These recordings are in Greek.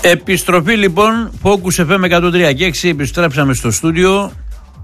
Επιστροφή λοιπόν, Focus FM 103 και 6. Επιστρέψαμε στο στούντιο.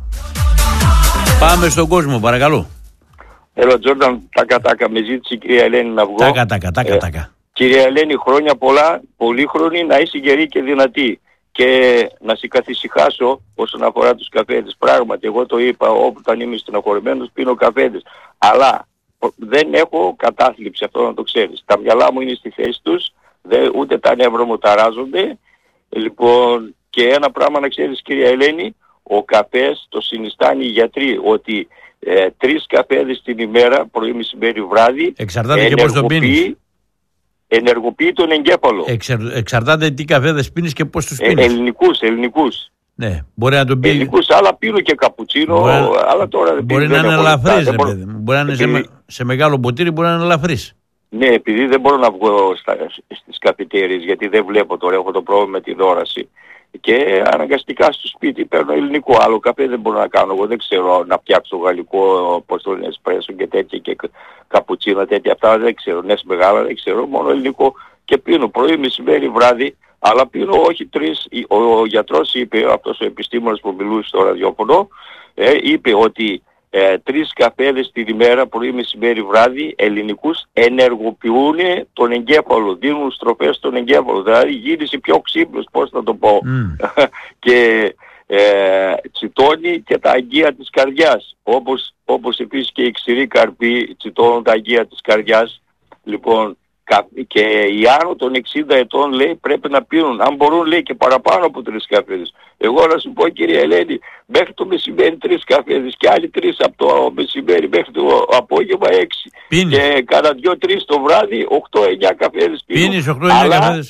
Πάμε στον κόσμο, παρακαλώ. Έλα Τζόρνταν, τάκα με ζήτησε η κυρία Ελένη να βγω. Τάκα. Κυρία Ελένη, χρόνια πολλά, πολύχρονη, να είσαι γερή και δυνατή. Και να σε καθησυχάσω όσον αφορά τους καφέδες. Πράγματι, εγώ το είπα, όταν είμαι στενοχωρημένος πίνω καφέδες. Αλλά δεν έχω κατάθλιψη, αυτό να το ξέρεις. Τα μυαλά μου είναι στη θέση τους, ούτε τα νεύρα μου ταράζονται. Λοιπόν, και ένα πράγμα να ξέρεις κυρία Ελένη, ο καφές το συνιστάνε οι γιατροί, ότι 3 καφέδες την ημέρα, πρωί, μεσημέρι, βράδυ, εξαρτάται και πώς τον πίνεις. Ενεργοποιεί τον εγκέφαλο. Εξαρτάται τι καφέδες πίνεις και πώς τους πίνεις. Ελληνικούς. Ναι, μπορεί να τον πει. Ελληνικούς, άλλα πίνω και καπουτσίνο, αλλά τώρα δεν πίνω. Μπορεί να είναι ελαφρύς, ρε παιδί μου. Μπορεί να είναι σε μεγάλο ποτήρι, μπορεί να είναι ελαφρύς. Ναι, επειδή δεν μπορώ να βγω στις καφετέρειες, γιατί δεν βλέπω τώρα, έχω το πρόβλημα με την όραση. Και αναγκαστικά στο σπίτι παίρνω ελληνικό. Άλλο καφέ δεν μπορώ να κάνω. Εγώ δεν ξέρω να φτιάξω γαλλικό, πώς το λένε, εσπρέσο και τέτοια και καπουτσίνα τέτοια. Αυτά δεν ξέρω. Νες μεγάλα δεν ξέρω. Μόνο ελληνικό. Και πίνω πρωί, μεσημέρι, βράδυ. Αλλά πίνω όχι 3. Ο γιατρός είπε, αυτός ο επιστήμονας που μιλούσε στο ραδιόφωνο, είπε ότι 3 καφέδες την ημέρα, πρωί, μεσημέρι, βράδυ, ελληνικούς, ενεργοποιούν τον εγκέφαλο, δίνουν στροφές στον εγκέφαλο, δηλαδή γίνεσαι πιο ξύπνος, πώς να το πω, και τσιτώνει και τα αγκία της καρδιάς, όπως επίσης και οι ξηροί καρποί τσιτώνουν τα αγκία της καρδιάς. Λοιπόν, και οι άνω των 60 ετών λέει πρέπει να πίνουν, αν μπορούν λέει και παραπάνω από 3 καφέδες. Εγώ να σου πω κυρία Ελένη, μέχρι το μεσημέρι 3 καφέδες και άλλοι 3 από το μεσημέρι μέχρι το απόγευμα 6. Πίνεις. Και κάνα 2-3 το βράδυ 8-9 καφέδες πίνουν. Πίνεις 8-9 καφέδες.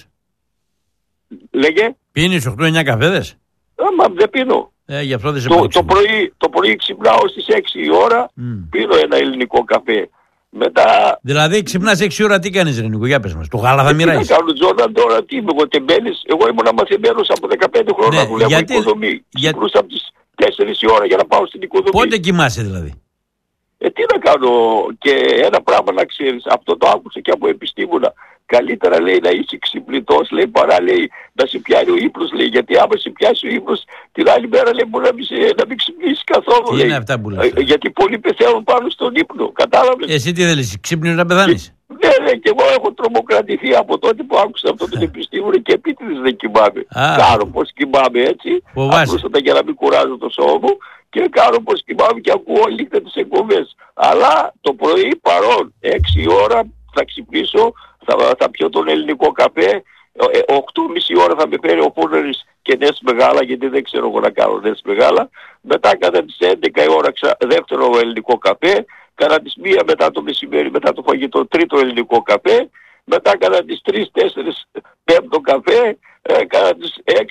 Λέγε. Πίνεις 8-9 καφέδες. Μα δεν πίνω. Γι' αυτό δεν σε το πρωί ξυπνάω στις 6 η ώρα, πίνω ένα ελληνικό καφέ. Μετά... Δηλαδή ξυπνάς 6 ώρα, τι κάνεις Ρενικό, για πες μας, το γάλα θα μοιράσεις. Τι να κάνω Τζόρνταν τώρα, τι είμαι εγώ τεμπέλης, εγώ ήμουν μαθημένος από 15 χρόνια να δουλεύω οικοδομή. Ξυπνούσα από τις 4 η ώρα για να πάω στην οικοδομή. Πότε κοιμάσαι δηλαδή? Τι να κάνω, και ένα πράγμα να ξέρεις, αυτό το άκουσα και από επιστήμονα. Καλύτερα λέει να είσαι ξυπνητός, λέει, παρά λέει να σε πιάνει ο ύπνος, λέει, γιατί άμα σε πιάσει ο ύπνος την άλλη μέρα λέει μπορεί να μην ξυπνήσεις καθόλου. Τι είναι αυτά που λες? Γιατί πολλοί πεθαίνουν πάνω στον ύπνο, κατάλαβες? Εσύ τι θέλεις, ξύπνιος να πεθάνεις? Ναι, και εγώ έχω τρομοκρατηθεί από τότε που άκουσα αυτό τον επιστήμονα και επίτηδες δεν κοιμάμαι. Κάνω πως κοιμάμαι έτσι, απλούστατα για να μην κουράζω το σώμα μου, και κάνω πως κοιμάμαι και ακούω όλες τις εκπομπές. Αλλά το πρωί παρόν 6 ώρα θα ξυπνήσω, θα πιω τον ελληνικό καφέ, 8.30 ώρα θα με φέρει ο φούρνερης και νες μεγάλα, γιατί δεν ξέρω εγώ να κάνω νες μεγάλα. Μετά κατά τις 11 ώρα δεύτερο ελληνικό καφέ, κατά τις 1 μετά το μεσημέρι, μετά το φαγητό τρίτο ελληνικό καφέ, μετά κατά τις 3-4 πέμπτο καφέ, κατά τις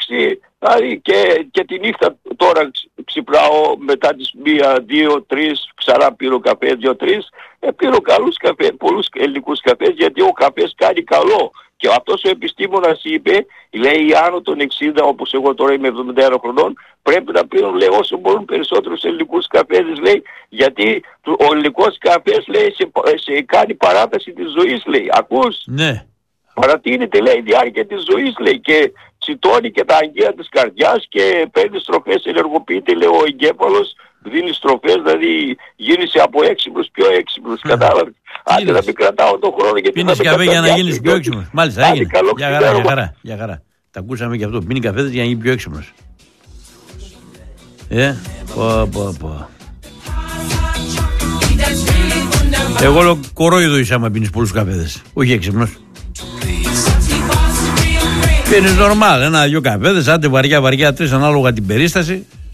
6 και τη νύχτα τώρα ξυπνάω μετά τις 1-2-3 ξανά πίνω καφέ 2-3, πίνω καλούς καφέ, πολλούς ελληνικούς καφές, γιατί ο καφές κάνει καλό. Και αυτός ο επιστήμονας είπε, λέει άνω των 60, όπως εγώ τώρα είμαι 71 χρονών, πρέπει να πίνουν λέει όσο μπορούν περισσότερους ελληνικούς καφέδες, λέει, γιατί ο ελληνικός καφές λέει σε κάνει παράταση της ζωής, λέει. Ακούς? Ναι. Παρατείνεται λέει η διάρκεια της ζωής, λέει, και τσιτώνει και τα αγκία της καρδιάς και παίρνει στροφές, ενεργοποιείται λέει ο εγκέφαλος, δίνει στροφές, δηλαδή γίνεσαι από έξυπνος πιο έξυπνος, κατάλαβες. Άντε να μην κρατάω τον χρόνο γιατί πίνεις καφέ για να γίνεις πιο έξυπνος. Μάλιστα, έγινε. Για χαρά. Τα ακούσαμε και αυτό. Πίνει καφέδες για να γίνει πιο έξυπνος. Πω. Εγώ κορόιδο είσαι άμα πίνεις πολλούς καφέδες. Όχι έξυπνος. Πίνεις νορμάλ, 1-2 καφέδες, άντε βαριά 3 ανάλογα την περίσταση.